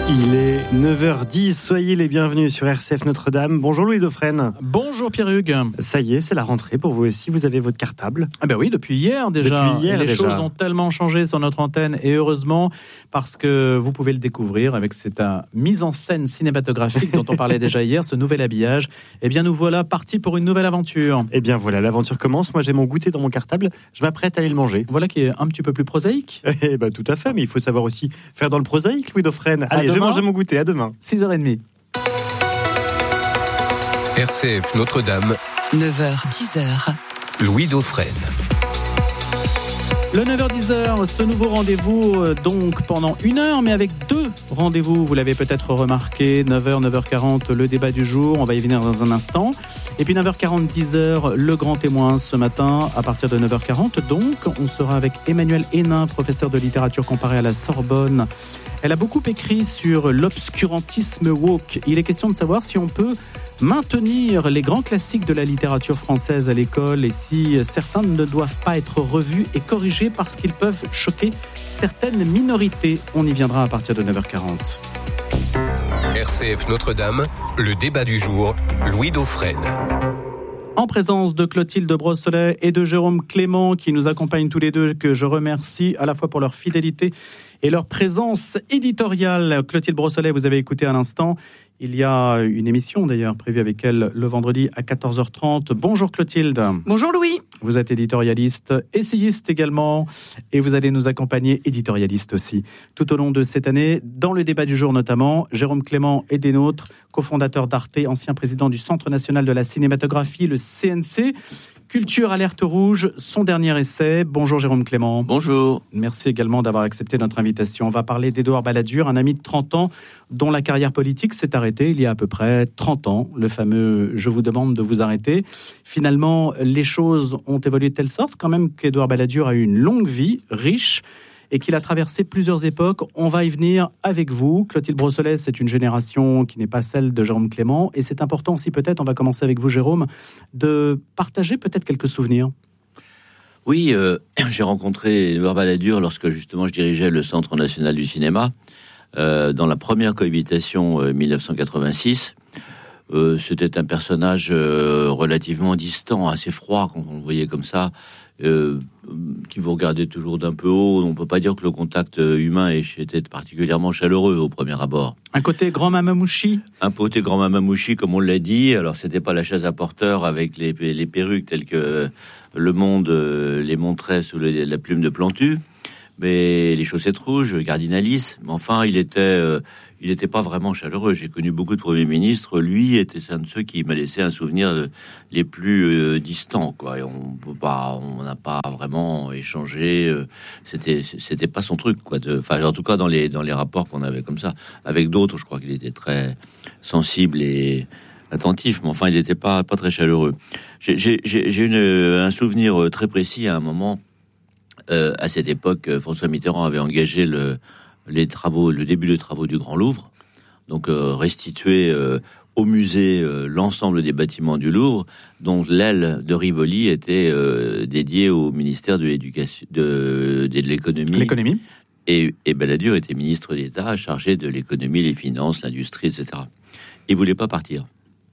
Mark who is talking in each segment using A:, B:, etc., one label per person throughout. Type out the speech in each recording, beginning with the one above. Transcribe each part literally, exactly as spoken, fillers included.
A: Il est neuf heures dix, soyez les bienvenus sur R C F Notre-Dame. Bonjour Louis Dauphren.
B: Bonjour Pierre-Hugues.
A: Ça y est, c'est la rentrée pour vous aussi, vous avez votre cartable.
B: Ah ben oui, depuis hier déjà.
A: Depuis hier
B: les
A: déjà.
B: choses ont tellement changé sur notre antenne et heureusement parce que vous pouvez le découvrir avec cette uh, mise en scène cinématographique dont on parlait déjà hier, ce nouvel habillage. Eh bien nous voilà partis pour une nouvelle aventure.
A: Eh bien voilà, l'aventure commence. Moi j'ai mon goûter dans mon cartable, je m'apprête à aller le manger.
B: Voilà qui est un petit peu plus prosaïque.
A: Eh ben tout à fait, mais il faut savoir aussi faire dans le prosaïque, Louis Dauphren. Allez, je vais manger mon goûter, à demain.
B: six heures trente.
C: R C F Notre-Dame,
D: neuf heures dix.
C: Louis Dauphren.
B: Le neuf heures dix, ce nouveau rendez-vous euh, donc pendant une heure, mais avec deux rendez-vous, vous l'avez peut-être remarqué, neuf heures, neuf heures quarante, le débat du jour, on va y venir dans un instant. Et puis neuf heures quarante, dix heures, le grand témoin ce matin, à partir de neuf heures quarante. Donc, on sera avec Emmanuelle Hénin, professeure de littérature comparée à la Sorbonne. Elle a beaucoup écrit sur l'obscurantisme woke. Il est question de savoir si on peut maintenir les grands classiques de la littérature française à l'école et si certains ne doivent pas être revus et corrigés parce qu'ils peuvent choquer certaines minorités. On y viendra à partir de neuf heures quarante.
C: R C F Notre-Dame, le débat du jour, Louis Dauphren.
B: En présence de Clotilde Brossolet et de Jérôme Clément qui nous accompagnent tous les deux, que je remercie à la fois pour leur fidélité et leur présence éditoriale. Clotilde Brossolet, vous avez écouté à l'instant. Il y a une émission d'ailleurs prévue avec elle le vendredi à quatorze heures trente. Bonjour Clotilde.
D: Bonjour Louis.
B: Vous êtes éditorialiste, essayiste également, et vous allez nous accompagner, éditorialiste aussi, tout au long de cette année, dans le débat du jour notamment. Jérôme Clément est des nôtres, cofondateur d'Arte, ancien président du Centre national de la cinématographie, le C N C. Culture Alerte Rouge, son dernier essai. Bonjour Jérôme Clément.
E: Bonjour.
B: Merci également d'avoir accepté notre invitation. On va parler d'Édouard Balladur, un ami de trente ans dont la carrière politique s'est arrêtée il y a à peu près trente ans. Le fameux « Je vous demande de vous arrêter ». Finalement, les choses ont évolué de telle sorte quand même qu'Édouard Balladur a eu une longue vie, riche, et qu'il a traversé plusieurs époques. On va y venir avec vous. Clotilde Brossolet, c'est une génération qui n'est pas celle de Jérôme Clément. Et c'est important aussi peut-être, on va commencer avec vous Jérôme, de partager peut-être quelques souvenirs.
E: Oui, euh, j'ai rencontré Édouard Balladur lorsque justement je dirigeais le Centre national du cinéma, euh, dans la première cohabitation euh, mille neuf cent quatre-vingt-six. Euh, c'était un personnage euh, relativement distant, assez froid, quand on le voyait comme ça, euh, qui vous regardait toujours d'un peu haut. On ne peut pas dire que le contact humain était particulièrement chaleureux au premier abord.
B: Un côté grand mamamouchi.
E: Un côté grand mamamouchi, comme on l'a dit. Alors, c'était pas la chaise à porteur avec les, les perruques telles que Le Monde les montrait sous le, la plume de Plantu, mais les chaussettes rouges, Gardinalis. Mais enfin, il était, euh, il n'était pas vraiment chaleureux. J'ai connu beaucoup de premiers ministres. Lui était un de ceux qui m'a laissé un souvenir de, les plus euh, distants, quoi. Et on peut pas, on n'a pas vraiment échangé. Euh, c'était, c'était pas son truc, quoi. De, enfin, en tout cas dans les dans les rapports qu'on avait comme ça avec d'autres, je crois qu'il était très sensible et attentif, mais enfin, il n'était pas pas très chaleureux. J'ai, j'ai, j'ai une, un souvenir très précis à un moment. Euh, à cette époque, François Mitterrand avait engagé le, les travaux, le début des travaux du Grand Louvre, donc euh, restituer euh, au musée euh, l'ensemble des bâtiments du Louvre, dont l'aile de Rivoli était euh, dédiée au ministère de l'éducation, de, de l'économie.
B: L'économie.
E: Et, et Balladur était ministre d'État chargé de l'économie, les finances, l'industrie, et cetera. Il voulait pas partir.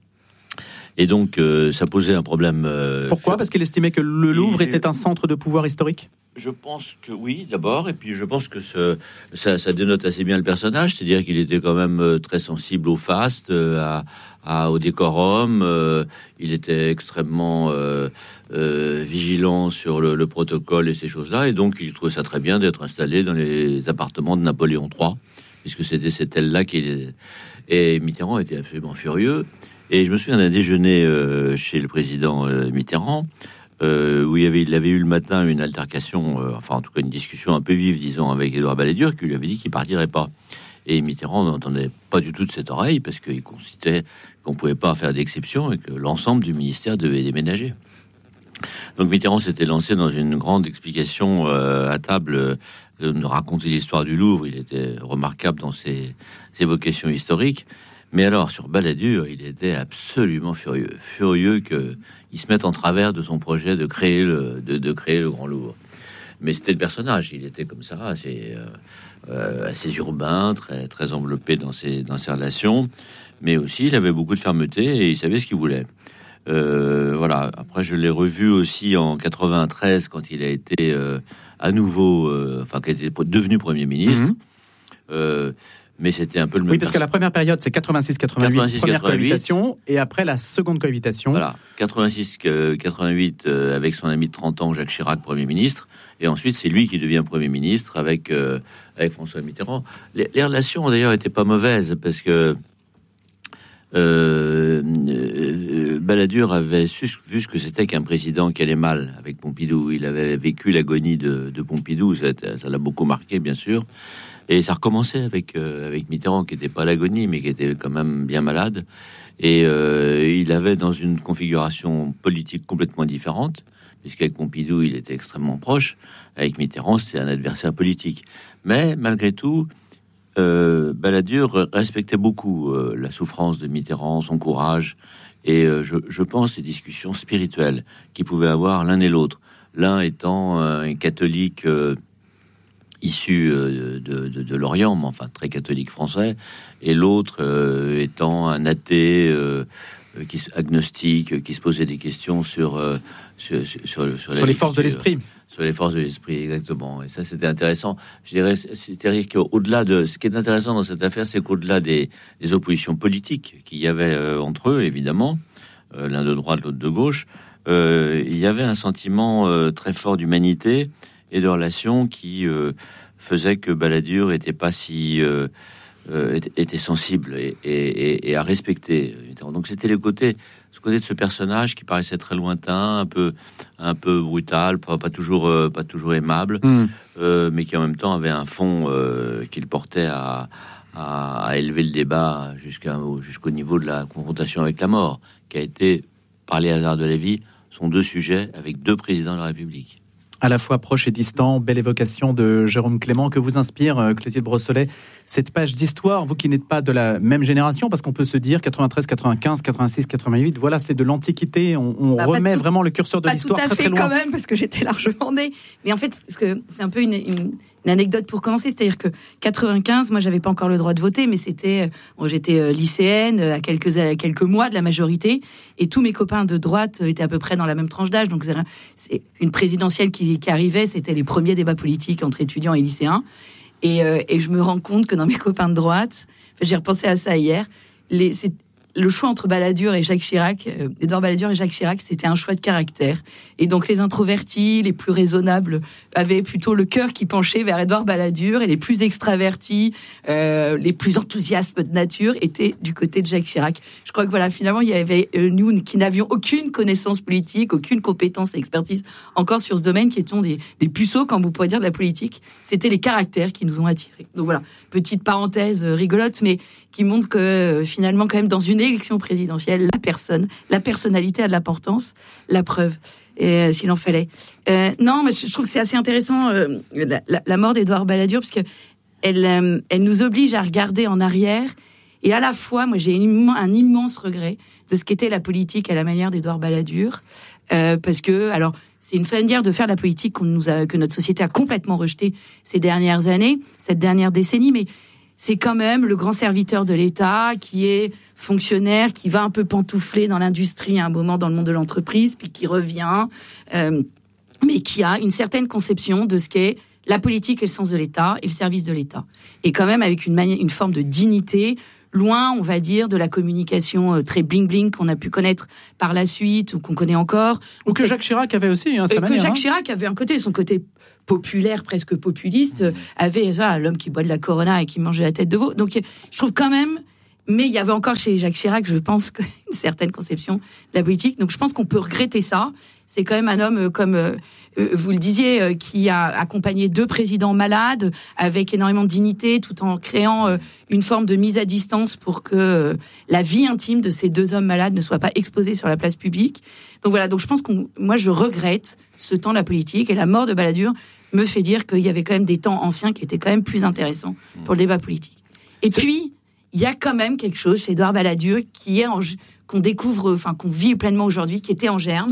E: Et donc, euh, ça posait un problème. Euh,
B: Pourquoi ? Parce qu'il estimait que le Louvre
E: il...
B: était un centre de pouvoir historique ?
E: Je pense que oui, d'abord, et puis je pense que ce, ça, ça dénote assez bien le personnage, c'est-à-dire qu'il était quand même très sensible au faste, à, à, au décorum, euh, il était extrêmement euh, euh, vigilant sur le, le protocole et ces choses-là, et donc il trouvait ça très bien d'être installé dans les appartements de Napoléon trois, puisque c'était cette aile-là qu'il est... Et Mitterrand était absolument furieux, et je me souviens d'un déjeuner euh, chez le président euh, Mitterrand, Euh, où il, avait, il avait eu le matin une altercation, euh, enfin en tout cas une discussion un peu vive, disons, avec Édouard Balladur, qui lui avait dit qu'il partirait pas. Et Mitterrand n'entendait pas du tout de cette oreille, parce qu'il considérait qu'on ne pouvait pas faire d'exception et que l'ensemble du ministère devait déménager. Donc Mitterrand s'était lancé dans une grande explication euh, à table, euh, de raconter l'histoire du Louvre. Il était remarquable dans ses, ses vocations historiques. Mais alors, sur Balladur, il était absolument furieux. Furieux qu'il se mette en travers de son projet de créer le, de, de créer le Grand Louvre. mais c'était le personnage. Il était comme ça, assez, euh, euh, assez urbain, très, très enveloppé dans ses, dans ses relations. Mais aussi, il avait beaucoup de fermeté et il savait ce qu'il voulait. Euh, voilà. Après, je l'ai revu aussi en quatre-vingt-treize quand il a été euh, à nouveau, euh, enfin, qui était devenu Premier ministre. Mmh. Euh, mais c'était un peu le même.
B: Oui, parce que la première période, c'est quatre-vingt-six quatre-vingt-huit, première cohabitation, et après la seconde cohabitation.
E: Voilà, quatre-vingt-six quatre-vingt-huit euh, avec son ami de trente ans, Jacques Chirac, Premier ministre, et ensuite c'est lui qui devient Premier ministre avec, euh, avec François Mitterrand. Les, les relations, d'ailleurs, n'étaient pas mauvaises, parce que euh, euh, Balladur avait su, vu ce que c'était qu'un président qui allait mal avec Pompidou. Il avait vécu l'agonie de, de Pompidou, ça, ça l'a beaucoup marqué, bien sûr. Et ça recommençait avec euh, avec Mitterrand, qui n'était pas à l'agonie, mais qui était quand même bien malade. Et euh, il avait dans une configuration politique complètement différente, puisqu'avec Pompidou, il était extrêmement proche. Avec Mitterrand, c'est un adversaire politique. Mais malgré tout, euh, Balladur respectait beaucoup euh, la souffrance de Mitterrand, son courage, et euh, je, je pense ces discussions spirituelles qu'ils pouvaient avoir l'un et l'autre. L'un étant euh, un catholique euh, issu de, de, de l'Orient, mais enfin très catholique français, et l'autre euh, étant un athée, euh, qui, agnostique, qui se posait des questions sur euh, sur, sur, sur, sur,
B: sur les forces de l'esprit.
E: Sur les forces de l'esprit, exactement. Et ça, c'était intéressant. Je dirais, c'est-à-dire qu'au-delà de... Ce qui est intéressant dans cette affaire, c'est qu'au-delà des, des oppositions politiques qu'il y avait euh, entre eux, évidemment, euh, l'un de droite, l'autre de gauche, euh, il y avait un sentiment euh, très fort d'humanité et de relations qui euh, faisait que Balladur était pas si euh, euh, était sensible et, et, et à respecter. Donc c'était le côté, ce côté de ce personnage qui paraissait très lointain, un peu un peu brutal, pas, pas toujours euh, pas toujours aimable, mmh. euh, mais qui en même temps avait un fond euh, qu'il portait à, à, à élever le débat jusqu'à jusqu'au niveau de la confrontation avec la mort, qui a été, par les hasards de la vie, sont deux sujets avec deux présidents de la République.
B: À la fois proche et distant, belle évocation de Jérôme Clément. Que vous inspire, Clotilde Brossolet, cette page d'histoire, vous qui n'êtes pas de la même génération, parce qu'on peut se dire quatre-vingt-treize, quatre-vingt-quinze, quatre-vingt-six, quatre-vingt-huit, voilà, c'est de l'Antiquité, on, on bah, remet tout, vraiment le curseur de l'histoire très très loin.
F: Pas tout à fait quand même, parce que j'étais largement née. Mais en fait, parce que c'est un peu une... une... Une anecdote pour commencer, c'est-à-dire que quatre-vingt-quinze, moi, j'avais pas encore le droit de voter, mais c'était, bon, j'étais lycéenne à quelques à quelques mois de la majorité, et tous mes copains de droite étaient à peu près dans la même tranche d'âge. Donc, c'est une présidentielle qui, qui arrivait, c'était les premiers débats politiques entre étudiants et lycéens, et, euh, et je me rends compte que dans mes copains de droite, enfin, j'ai repensé à ça hier, les, c'est le choix entre Balladur et Jacques Chirac, euh, Édouard Balladur et Jacques Chirac, c'était un choix de caractère. Et donc les introvertis, les plus raisonnables, avaient plutôt le cœur qui penchait vers Édouard Balladur, et les plus extravertis, euh, les plus enthousiastes de nature, étaient du côté de Jacques Chirac. Je crois que voilà, finalement, il y avait euh, nous qui n'avions aucune connaissance politique, aucune compétence et expertise encore sur ce domaine, qui étions des, des puceaux, comme vous pourriez dire, de la politique. C'était les caractères qui nous ont attirés. Donc voilà, petite parenthèse euh, rigolote, mais qui montre que euh, finalement, quand même, dans une élection présidentielle, la personne, la personnalité a de l'importance, la preuve, et, euh, s'il en fallait. Euh, non, mais je trouve que c'est assez intéressant, euh, la, la, la mort d'Édouard Balladur, parce que elle, euh, elle nous oblige à regarder en arrière, et à la fois, moi, j'ai une, un immense regret de ce qu'était la politique à la manière d'Édouard Balladur, euh, parce que, alors, c'est une manière de faire de la politique qu'on nous a, que notre société a complètement rejetée ces dernières années, cette dernière décennie, mais c'est quand même le grand serviteur de l'État qui est fonctionnaire, qui va un peu pantoufler dans l'industrie à un moment dans le monde de l'entreprise, puis qui revient, euh, mais qui a une certaine conception de ce qu'est la politique et le sens de l'État et le service de l'État. Et quand même avec une, mani- une forme de dignité, loin, on va dire, de la communication euh, très bling-bling qu'on a pu connaître par la suite, ou qu'on connaît encore.
B: Ou Donc, que Jacques Chirac avait aussi, hein, sa manière.
F: Que Jacques
B: hein.
F: Chirac avait un côté, son côté populaire, presque populiste, mmh. avait ça, l'homme qui boit de la Corona et qui mange de la tête de veau. Donc, je trouve quand même... Mais il y avait encore chez Jacques Chirac, je pense, une certaine conception de la politique. Donc, je pense qu'on peut regretter ça. C'est quand même un homme, comme euh, vous le disiez, euh, qui a accompagné deux présidents malades, avec énormément de dignité, tout en créant euh, une forme de mise à distance pour que euh, la vie intime de ces deux hommes malades ne soit pas exposée sur la place publique. Donc voilà, donc je pense qu'on, moi, je regrette ce temps de la politique, et la mort de Balladur me fait dire qu'il y avait quand même des temps anciens qui étaient quand même plus intéressants pour le débat politique. Et C'est... puis... il y a quand même quelque chose chez Édouard Balladur qui est en, qu'on découvre, enfin qu'on vit pleinement aujourd'hui, qui était en germe.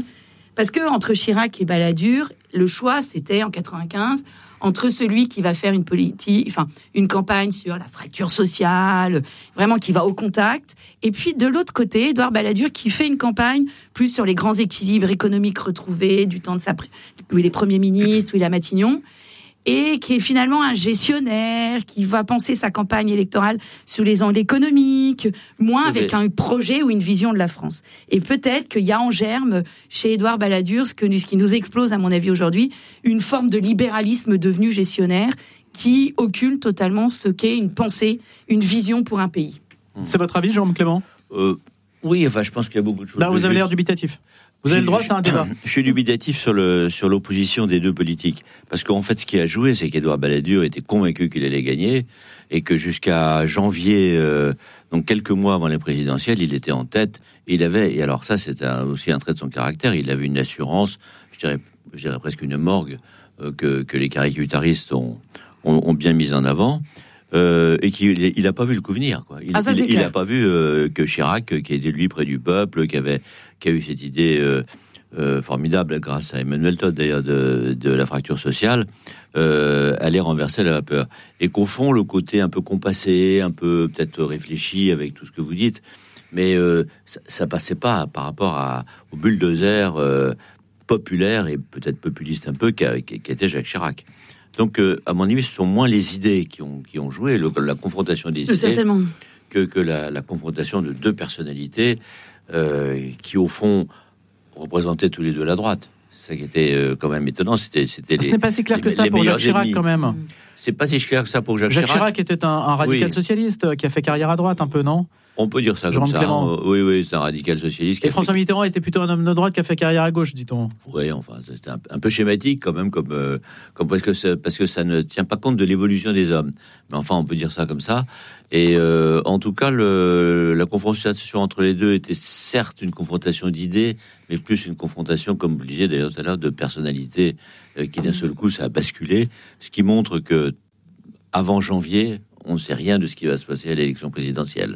F: Parce que entre Chirac et Balladur, le choix, c'était en quatre-vingt-quinze, entre celui qui va faire une politique, enfin, une campagne sur la fracture sociale, vraiment qui va au contact, et puis de l'autre côté, Édouard Balladur qui fait une campagne plus sur les grands équilibres économiques retrouvés du temps de sa, où il est Premier ministre, où il est à Matignon, et qui est finalement un gestionnaire, qui va penser sa campagne électorale sous les angles économiques, moins avec un projet ou une vision de la France. Et peut-être qu'il y a en germe, chez Édouard Balladur, ce, que, ce qui nous explose, à mon avis, aujourd'hui, une forme de libéralisme devenu gestionnaire qui occulte totalement ce qu'est une pensée, une vision pour un pays.
B: C'est votre avis, Jérôme Clément ?
E: euh, Oui, enfin, je pense qu'il y a beaucoup de choses.
B: Bah, vous
E: de
B: avez
E: juste.
B: l'air dubitatif. Vous avez le droit, c'est un débat.
E: Je suis dubitatif sur, le, sur l'opposition des deux politiques. Parce qu'en fait, ce qui a joué, c'est qu'Édouard Balladur était convaincu qu'il allait gagner et que jusqu'à janvier, euh, donc quelques mois avant les présidentielles, il était en tête. Et il avait, et alors ça, c'est un, aussi un trait de son caractère, il avait une assurance, je dirais, je dirais presque une morgue, euh, que, que les caricataristes ont, ont, ont bien mise en avant. Euh, et qu'il il a pas vu le coup venir, quoi. Il,
F: ah, ça,
E: il, il
F: clair.
E: a pas vu euh, que Chirac, qui était lui près du peuple, qui avait, qui a eu cette idée euh, euh, formidable grâce à Emmanuel Todd d'ailleurs de, de la fracture sociale, euh, allait renverser la vapeur. Et qu'au fond, le côté un peu compassé, un peu peut-être réfléchi avec tout ce que vous dites, mais euh, ça, ça passait pas par rapport à, au bulldozer euh, populaire et peut-être populiste un peu qu'a, qu'était Jacques Chirac. Donc, euh, à mon avis, ce sont moins les idées qui ont, qui ont joué, le, la confrontation des idées,
F: Certainement.
E: que, que la, la confrontation de deux personnalités euh, qui, au fond, représentaient tous les deux la droite. C'est ça qui était euh, quand même étonnant. C'était, c'était
B: Ce
E: les,
B: n'est pas si clair
E: les,
B: que ça pour Jacques Chirac, ennemis. Quand même.
F: Mmh.
E: C'est pas si clair que ça pour Jacques,
B: Jacques
E: Chirac.
B: Chirac était un, un radical
E: oui.
B: socialiste qui a fait carrière à droite, un peu, non ?
E: On peut dire ça
B: Jérôme
E: comme ça.
B: Clément.
E: Hein. Oui, oui, c'est un radical socialiste.
B: Et François fait... Mitterrand était plutôt un homme de droite qui a fait carrière à gauche, dit-on.
E: Oui, enfin, c'est un, un peu schématique quand même, comme, euh, comme parce que c'est, parce que ça ne tient pas compte de l'évolution des hommes. Mais enfin, on peut dire ça comme ça. Et euh, en tout cas, le, la confrontation entre les deux était certes une confrontation d'idées, mais plus une confrontation, comme vous le disiez d'ailleurs tout à l'heure, de personnalités euh, qui d'un seul coup ça a basculé, ce qui montre que avant janvier, on ne sait rien de ce qui va se passer à l'élection présidentielle.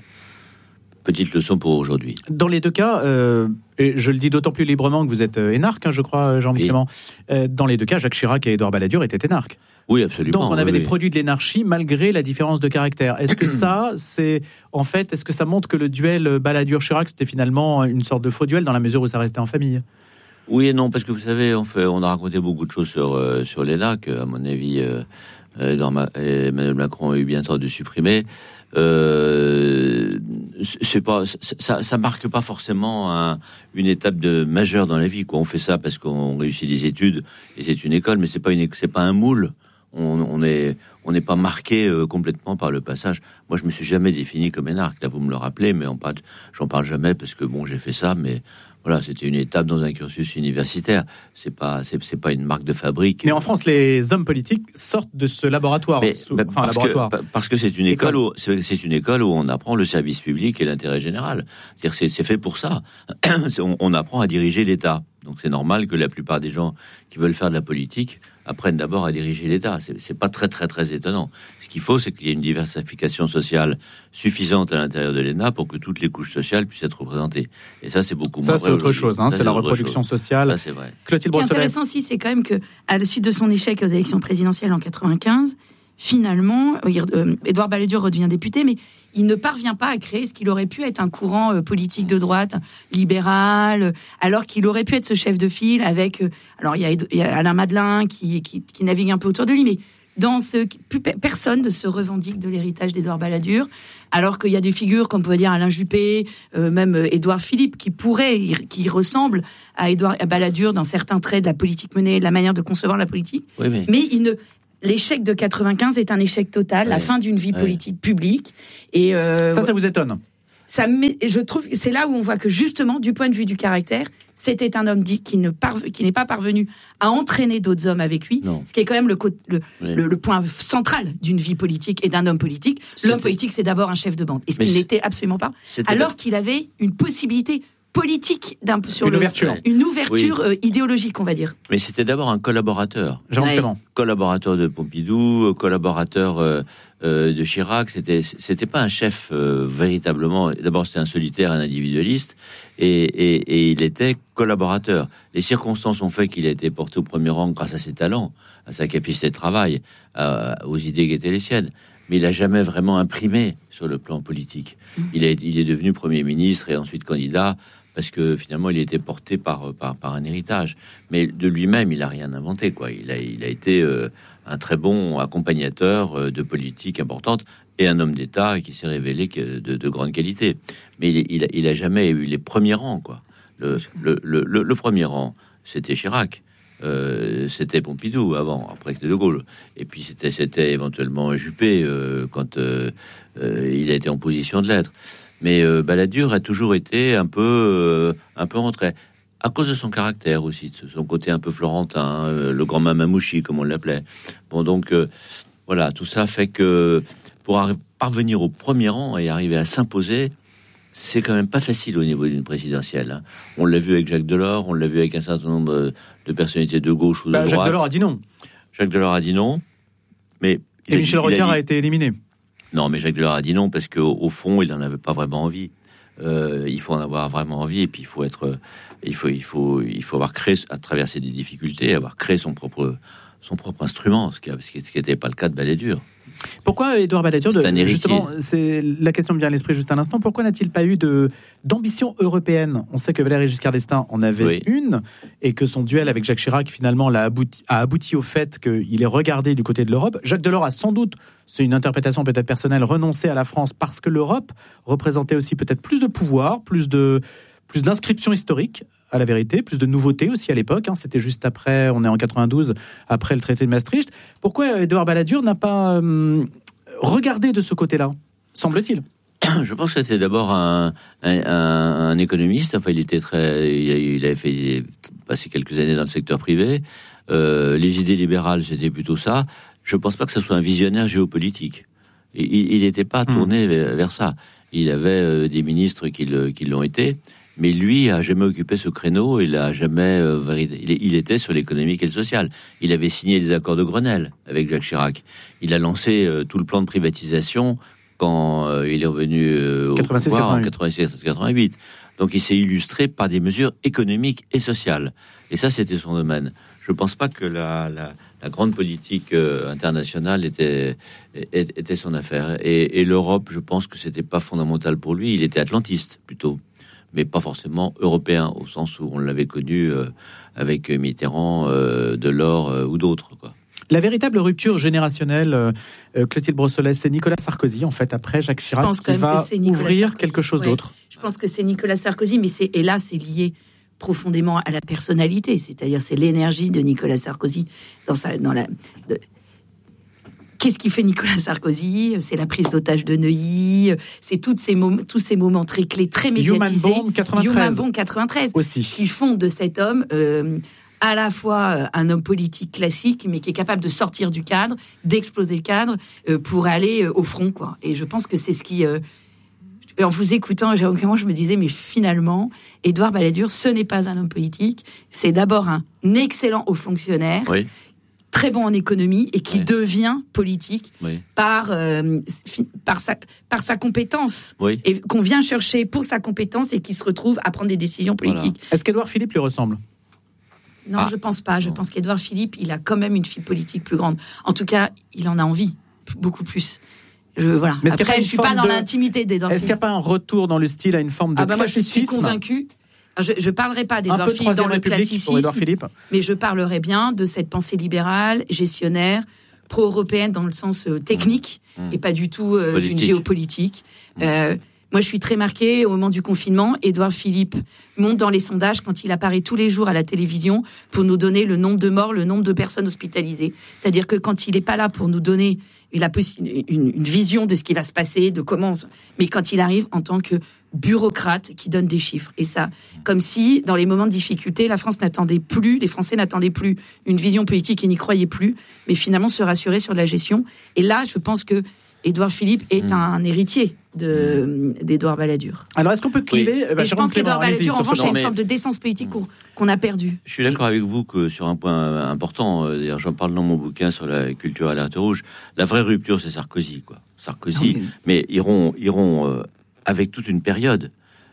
E: Petite leçon pour aujourd'hui.
B: Dans les deux cas, euh, et je le dis d'autant plus librement que vous êtes euh, énarque, hein, je crois, Jean-Michel oui. Clément. Euh, dans les deux cas, Jacques Chirac et Édouard Balladur étaient énarques.
E: Oui, absolument.
B: Donc on avait
E: oui,
B: des
E: oui.
B: produits de l'énarchie malgré la différence de caractère. Est-ce que ça, c'est en fait, est-ce que ça montre que le duel Balladur-Chirac c'était finalement une sorte de faux duel dans la mesure où ça restait en famille ?
E: Oui et non, parce que vous savez, on fait, on a raconté beaucoup de choses sur euh, sur l'énarque. À mon avis, euh, dans ma, Emmanuel Macron a eu bien tort de supprimer. Euh, c'est pas, ça, ça marque pas forcément un, une étape de majeure dans la vie. Quoi. On fait ça parce qu'on réussit des études et c'est une école, mais c'est pas une, c'est pas un moule. On, on est, on n'est pas marqué euh, complètement par le passage. Moi, je me suis jamais défini comme énarque. Là, vous me le rappelez, mais on parle, j'en parle jamais parce que bon, j'ai fait ça, mais voilà, c'était une étape dans un cursus universitaire. C'est pas, c'est, c'est pas une marque de fabrique.
B: Mais en France, les hommes politiques sortent de ce laboratoire.
E: Mais,
B: sous,
E: bah,
B: enfin,
E: parce
B: laboratoire.
E: Que, parce que c'est une école, école où c'est, c'est une école où on apprend le service public et l'intérêt général. C'est-à-dire que c'est, c'est fait pour ça. on, on apprend à diriger l'État. Donc c'est normal que la plupart des gens qui veulent faire de la politique apprennent d'abord à diriger l'État. C'est, c'est pas très très très étonnant. Ce qu'il faut, c'est qu'il y ait une diversification sociale suffisante à l'intérieur de l'E N A pour que toutes les couches sociales puissent être représentées. Et ça, c'est beaucoup
B: ça,
E: moins
B: c'est
E: vrai
B: autre chose. Hein,
E: ça,
B: c'est, c'est la reproduction chose. sociale.
E: Ça, c'est vrai.
B: Clotilde
F: Ce qui est
B: Brossolet.
F: intéressant aussi, c'est quand même que à la suite de son échec aux élections présidentielles en quatre-vingt-quinze, finalement, euh, Édouard Balladur redevient député, mais il ne parvient pas à créer ce qu'il aurait pu être un courant euh, politique de droite, libéral, euh, alors qu'il aurait pu être ce chef de file avec... Euh, alors, il y, a, il y a Alain Madelin qui, qui, qui navigue un peu autour de lui, mais dans ce, plus, personne ne se revendique de l'héritage d'Édouard Balladur, alors qu'il y a des figures, comme on peut dire Alain Juppé, euh, même euh, Édouard Philippe, qui pourraient, qui ressemblent à Édouard à Balladur dans certains traits de la politique menée, de la manière de concevoir la politique,
E: oui, mais...
F: mais il ne... L'échec de quatre-vingt-quinze est un échec total, ouais. La fin d'une vie ouais. politique publique. Et euh,
B: ça, ça vous étonne ?
F: Ça, je trouve, c'est là où on voit que justement, du point de vue du caractère, c'était un homme dit qui ne parve, qui n'est pas parvenu à entraîner d'autres hommes avec lui, non. Ce qui est quand même le, le, oui. le, le point central d'une vie politique et d'un homme politique. C'était... L'homme politique, c'est d'abord un chef de bande, et ce qu'il n'était absolument pas, c'était... alors qu'il avait une possibilité politique d'un sur
B: une
F: le,
B: ouverture,
F: une ouverture
E: oui.
F: euh, idéologique, on va dire.
E: Mais c'était d'abord un collaborateur.
B: Jean
F: Ouais.
B: Clément.
E: Collaborateur de Pompidou, collaborateur euh, euh, de Chirac. C'était, c'était pas un chef euh, véritablement. D'abord, c'était un solitaire, un individualiste, et, et, et il était collaborateur. Les circonstances ont fait qu'il a été porté au premier rang grâce à ses talents, à sa capacité de travail, à, aux idées qui étaient les siennes. Mais il n'a jamais vraiment imprimé sur le plan politique. Il est, il est devenu Premier ministre et ensuite candidat parce que finalement il était porté par, par, par un héritage. Mais de lui-même, il n'a rien inventé, quoi. Il a, il a été euh, un très bon accompagnateur euh, de politique importante et un homme d'État qui s'est révélé que de, de grande qualité. Mais il, il, a, il a jamais eu les premiers rangs, quoi. Le, le, le, le, le premier rang, c'était Chirac. Euh, c'était Pompidou avant, après c'était De Gaulle, et puis c'était, c'était éventuellement Juppé euh, quand euh, euh, il a été en position de l'être. Mais euh, Balladur a toujours été un peu, euh, un peu rentré, à cause de son caractère aussi, de son côté un peu florentin, euh, le grand mamamouchi comme on l'appelait. Bon, donc euh, voilà, tout ça fait que pour arri- parvenir au premier rang et arriver à s'imposer, c'est quand même pas facile au niveau d'une présidentielle. Hein. On l'a vu avec Jacques Delors, on l'a vu avec un certain nombre de personnalités de gauche ou de
B: Bah,
E: droite.
B: Jacques Delors a dit non.
E: Jacques Delors a dit non, mais
B: Et Michel Rocard a, a été éliminé.
E: Non, mais Jacques Delors a dit non parce qu'au au fond, il n'en avait pas vraiment envie. Euh, il faut en avoir vraiment envie, et puis il faut être, il faut, il faut, il faut avoir créé, à traverser des difficultés, avoir créé son propre, son propre instrument, ce qui n'était pas le cas de Balladur.
B: Pourquoi Édouard Balladur,
E: c'est un
B: justement, c'est la question me vient à l'esprit juste un instant, pourquoi n'a-t-il pas eu de, d'ambition européenne ? On sait que Valéry Giscard d'Estaing en avait oui. une, et que son duel avec Jacques Chirac, finalement, l'a abouti, a abouti au fait qu'il est regardé du côté de l'Europe. Jacques Delors a sans doute, c'est une interprétation peut-être personnelle, renoncé à la France parce que l'Europe représentait aussi peut-être plus de pouvoir, plus de, plus d'inscriptions historiques, à la vérité, plus de nouveautés aussi à l'époque, hein, c'était juste après, on est en quatre-vingt-douze, après le traité de Maastricht. Pourquoi Édouard Balladur n'a pas euh, regardé de ce côté-là, semble-t-il ?
E: Je pense que c'était d'abord un, un, un, un économiste, enfin il était très, il avait fait passer quelques années dans le secteur privé, euh, les idées libérales c'était plutôt ça. Je pense pas que ce soit un visionnaire géopolitique. Il n'était pas tourné mmh. vers, vers ça. Il avait euh, des ministres qui, le, qui l'ont été, mais lui a jamais occupé ce créneau. Il a jamais, euh, il, il était sur l'économique et le social. Il avait signé les accords de Grenelle avec Jacques Chirac. Il a lancé euh, tout le plan de privatisation quand euh, il est revenu euh, au pouvoir en quatre-vingt-seize quatre-vingt-huit. Donc il s'est illustré par des mesures économiques et sociales. Et ça, c'était son domaine. Je ne pense pas que la, la, la grande politique euh, internationale était, était son affaire. Et, et l'Europe, je pense que c'était pas fondamental pour lui. Il était atlantiste plutôt, mais pas forcément européen au sens où on l'avait connu euh, avec Mitterrand, euh, Delors euh, ou d'autres, quoi.
B: La véritable rupture générationnelle, euh, Clotilde Brossolès, c'est Nicolas Sarkozy, en fait, après Jacques Chirac, qui va ouvrir Sarkozy. quelque chose ouais. d'autre.
F: Je pense que c'est Nicolas Sarkozy, mais c'est, et là, c'est lié profondément à la personnalité, c'est-à-dire c'est l'énergie de Nicolas Sarkozy dans sa, dans la. De... Qu'est-ce qui fait Nicolas Sarkozy ? C'est la prise d'otage de Neuilly, c'est toutes ces moments, tous ces moments très clés, très médiatisés.
B: Human Bomb quatre-vingt-treize.
F: Human Bomb quatre-vingt-treize.
B: Aussi.
F: Qui font de cet homme euh, à la fois un homme politique classique, mais qui est capable de sortir du cadre, d'exploser le cadre euh, pour aller euh, au front, quoi. Et je pense que c'est ce qui. Euh, En vous écoutant, je me disais, mais finalement, Édouard Balladur, ce n'est pas un homme politique, c'est d'abord un excellent haut fonctionnaire, oui. très bon en économie, et qui oui. devient politique oui. par, euh, par, sa, par sa compétence, oui. et qu'on vient chercher pour sa compétence, et qui se retrouve à prendre des décisions politiques.
B: Voilà. Est-ce qu'Édouard Philippe lui ressemble ?
F: Non, ah. je pense pas. Je non. pense qu'Édouard Philippe, il a quand même une fille politique plus grande. En tout cas, il en a envie, beaucoup plus. Je, voilà.
B: Mais
F: après, je suis pas dans de... l'intimité d'Édouard Philippe.
B: Est-ce qu'il n'y a pas un retour dans le style à une forme de
F: ah bah
B: classicisme ?
F: Moi, je suis convaincue. Je ne parlerai pas d'Édouard Philippe dans le classicisme, mais je parlerai bien de cette pensée libérale, gestionnaire, pro-européenne dans le sens euh, technique, mmh. et pas du tout euh, d'une géopolitique. Mmh. Euh, moi, je suis très marquée au moment du confinement. Édouard Philippe monte dans les sondages quand il apparaît tous les jours à la télévision pour nous donner le nombre de morts, le nombre de personnes hospitalisées. C'est-à-dire que quand il n'est pas là pour nous donner une, une, une vision de ce qui va se passer, de comment... Mais quand il arrive en tant que bureaucrate qui donne des chiffres. Et ça, comme si, dans les moments de difficulté, la France n'attendait plus, les Français n'attendaient plus une vision politique et n'y croyaient plus, mais finalement se rassurer sur la gestion. Et là, je pense que Édouard Philippe est
E: mmh.
F: un héritier de, mmh. d'Édouard Balladur.
B: Alors, est-ce qu'on peut cliver
F: oui. bah, Je pense qu'Édouard Balladur, en revanche, a une forme de décence politique mmh. qu'on a perdue.
E: Je suis d'accord avec vous que sur un point important, d'ailleurs j'en parle dans mon bouquin sur la culture alerte rouge, la vraie rupture c'est Sarkozy, quoi. Sarkozy, oui. mais iront, iront euh, avec toute une période.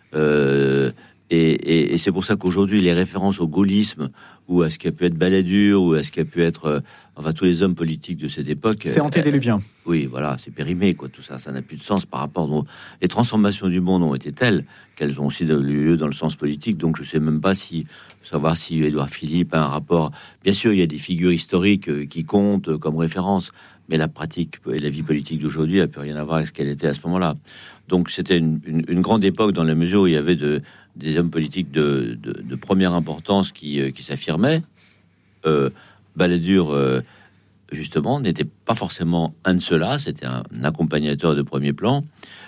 E: Euh, et, et, et c'est pour ça qu'aujourd'hui les références au gaullisme ou à ce qui a pu être Balladur ou à ce qui a pu être euh, enfin tous les hommes politiques de cette époque,
B: c'est antédéluvien.
E: Euh, oui, voilà, c'est périmé, quoi. Tout ça, ça n'a plus de sens par rapport. Aux... Les transformations du monde ont été telles qu'elles ont aussi eu lieu dans le sens politique. Donc, je sais même pas si savoir si Édouard Philippe a un rapport. Bien sûr, il y a des figures historiques euh, qui comptent euh, comme référence, mais la pratique et la vie politique d'aujourd'hui n'a plus rien à voir avec ce qu'elle était à ce moment-là. Donc, c'était une, une, une grande époque dans la mesure où il y avait de, des hommes politiques de, de, de première importance qui, euh, qui s'affirmaient. Euh, Balladur, euh, justement, n'était pas forcément un de ceux-là, c'était un, un accompagnateur de premier plan,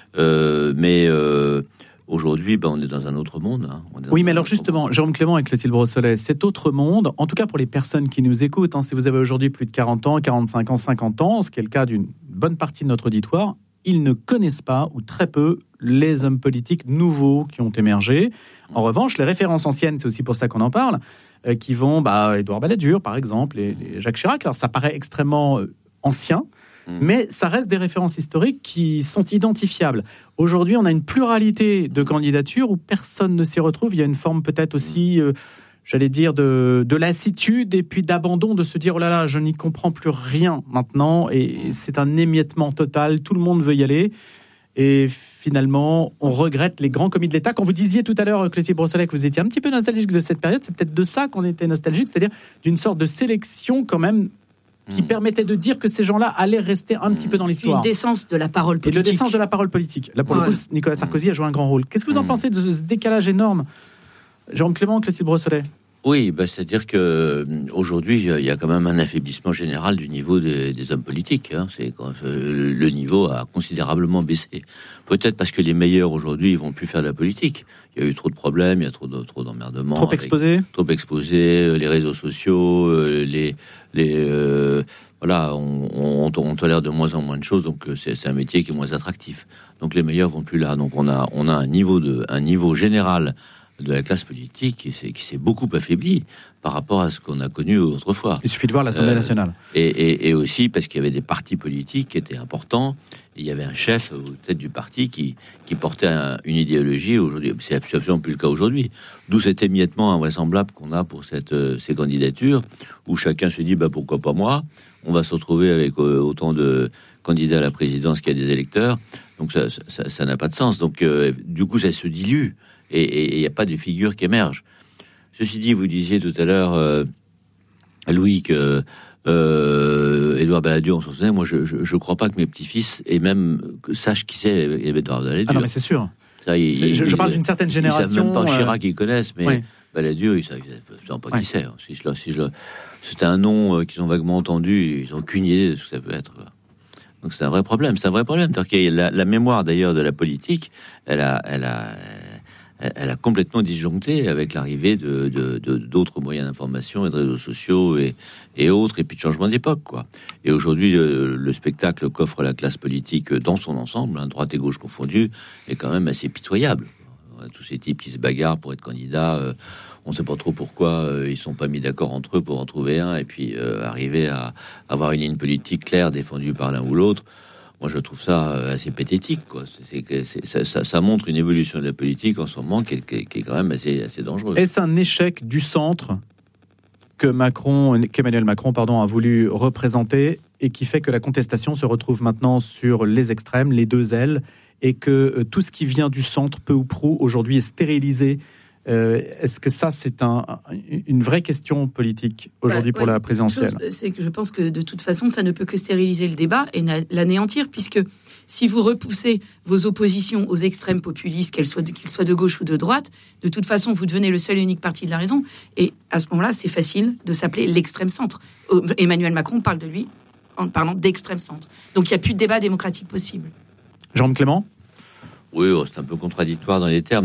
E: euh, mais euh, aujourd'hui, ben, on est dans un autre monde. Hein. On est
B: oui, mais alors justement, monde. Jérôme Clément et Clotilde Brossolet, cet autre monde, en tout cas pour les personnes qui nous écoutent, hein, si vous avez aujourd'hui plus de quarante ans, quarante-cinq ans, cinquante ans, ce qui est le cas d'une bonne partie de notre auditoire, ils ne connaissent pas, ou très peu, les hommes politiques nouveaux qui ont émergé. En revanche, les références anciennes, c'est aussi pour ça qu'on en parle, euh, qui vont, bah, Édouard Balladur, par exemple, et, et Jacques Chirac. Alors, ça paraît extrêmement euh, ancien, mmh. mais ça reste des références historiques qui sont identifiables. Aujourd'hui, on a une pluralité de candidatures où personne ne s'y retrouve. Il y a une forme peut-être aussi, euh, j'allais dire, de, de lassitude et puis d'abandon, de se dire, oh là là, je n'y comprends plus rien maintenant, et c'est un émiettement total, tout le monde veut y aller. Et finalement, on regrette les grands commis de l'État. Quand vous disiez tout à l'heure, Clotilde Brossolet, que vous étiez un petit peu nostalgique de cette période, c'est peut-être de ça qu'on était nostalgique, c'est-à-dire d'une sorte de sélection quand même qui mmh. permettait de dire que ces gens-là allaient rester un mmh. petit peu dans l'histoire.
F: Une décence de la parole politique.
B: Et de décence de la parole politique. Là, pour ouais. le coup, Nicolas Sarkozy a joué un grand rôle. Qu'est-ce que vous en mmh. pensez de ce décalage énorme, Jérôme Clément, Clotilde Brossolet?
E: Oui, bah, c'est-à-dire que aujourd'hui, il y a quand même un affaiblissement général du niveau des, des hommes politiques. Hein. C'est quand le niveau a considérablement baissé. Peut-être parce que les meilleurs aujourd'hui, ils vont plus faire de la politique. Il y a eu trop de problèmes, il y a trop de, trop d'emmerdements.
B: Trop exposés.
E: Trop exposés, les réseaux sociaux, les les euh, voilà, on, on, on tolère de moins en moins de choses. Donc c'est, c'est un métier qui est moins attractif. Donc les meilleurs vont plus là. Donc on a on a un niveau de un niveau général de la classe politique qui s'est, qui s'est beaucoup affaibli par rapport à ce qu'on a connu autrefois.
B: Il suffit de voir l'Assemblée euh, nationale.
E: Et, et, et aussi parce qu'il y avait des partis politiques qui étaient importants. Et il y avait un chef aux têtes du parti qui, qui portait un, une idéologie. Aujourd'hui, c'est absolument plus le cas aujourd'hui. D'où cet émiettement invraisemblable qu'on a pour cette, euh, ces candidatures, où chacun se dit bah, pourquoi pas moi. On va se retrouver avec euh, autant de candidats à la présidence qu'il y a des électeurs. Donc ça, ça, ça n'a pas de sens. Donc euh, du coup, ça se dilue. Et il n'y a pas de figure qui émerge. Ceci dit, vous disiez tout à l'heure, euh, Louis, que euh, Édouard Balladur, on s'en souvenait. Moi, je ne crois pas que mes petits-fils, et même que sachent qui c'est Édouard Balladur.
B: Ah non, mais c'est sûr.
E: Ça, il,
B: c'est, je, je parle
E: il,
B: d'une certaine
E: ils,
B: génération.
E: Ils savent même pas
B: euh...
E: Chirac, ils connaissent, mais oui. Balladur, ils ne savent, savent pas qui ouais. c'est. Si je, si je, c'est un nom euh, qu'ils ont vaguement entendu, ils n'ont aucune idée de ce que ça peut être. Quoi. Donc c'est un vrai problème. C'est un vrai problème. La, la mémoire, d'ailleurs, de la politique, elle a... Elle a elle a complètement disjoncté avec l'arrivée de, de, de, d'autres moyens d'information et de réseaux sociaux et, et autres, et puis de changement d'époque, quoi. Et aujourd'hui, le, le spectacle qu'offre la classe politique dans son ensemble, hein, droite et gauche confondues, est quand même assez pitoyable. Tous ces types qui se bagarrent pour être candidats, euh, on ne sait pas trop pourquoi euh, ils ne sont pas mis d'accord entre eux pour en trouver un, et puis euh, arriver à avoir une ligne politique claire défendue par l'un ou l'autre. Moi, je trouve ça assez pathétique, quoi. C'est, c'est, c'est, ça, ça, ça montre une évolution de la politique en ce moment qui est, qui est quand même assez, assez dangereuse.
B: Est-ce un échec du centre que Macron, qu'Emmanuel Macron pardon, a voulu représenter et qui fait que la contestation se retrouve maintenant sur les extrêmes, les deux ailes, et que euh, tout ce qui vient du centre, peu ou prou, aujourd'hui est stérilisé? Euh, est-ce que ça, c'est un, une vraie question politique aujourd'hui bah, pour ouais, la présidentielle?
F: Chose, c'est que je pense que de toute façon, ça ne peut que stériliser le débat et l'anéantir, puisque si vous repoussez vos oppositions aux extrêmes populistes, qu'elles soient de, qu'ils soient de gauche ou de droite, de toute façon, vous devenez le seul et unique parti de la raison. Et à ce moment-là, c'est facile de s'appeler l'extrême centre. Emmanuel Macron parle de lui en parlant d'extrême centre. Donc il n'y a plus de débat démocratique possible.
B: Jérôme Clément?
E: Oui, c'est un peu contradictoire dans les termes.